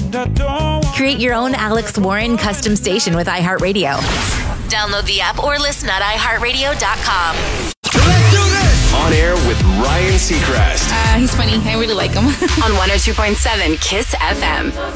Create your own Alex Warren custom station with iHeartRadio. Download the app or listen at iHeartRadio.com. Let's do this! On air with Ryan Seacrest. He's funny. I really like him. On 102.7 KISS FM.